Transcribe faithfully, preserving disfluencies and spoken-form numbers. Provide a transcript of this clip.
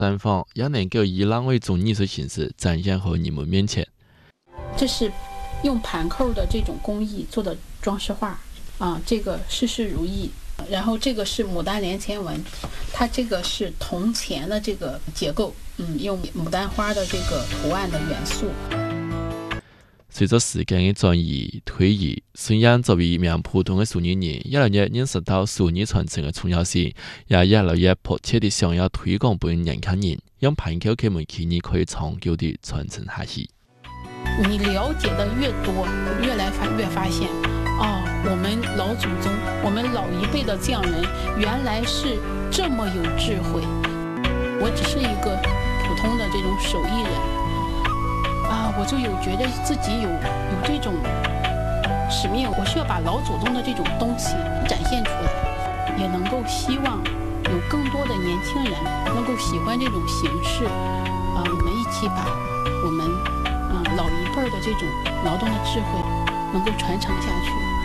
展坊也能够以两为种艺术形式展现和你们面前。 这是用盘扣的这种工艺做的装饰画啊，这个事事如意。然后这个是牡丹连钱纹，它这个是铜钱的这个结构，嗯，用牡丹花的这个图案的元素。 随着时间的转移推移，孙杨作为一名普通的数艺人，越来越认识到数艺传承的重要性，也越来越迫切地想要推广给年轻人，让盘口这门技艺可以长久地传承下去。 你了解的越多，越来发越发现，哦，我们老祖宗，我们老一辈的匠人，原来是这么有智慧。我只是一个普通的这种手艺人，啊，我就有觉得自己有有这种使命，我需要把老祖宗的这种东西展现出来，也能够希望有更多的年轻人能够喜欢这种形式，啊，我们一起把我们。老一辈的这种劳动的智慧能够传承下去。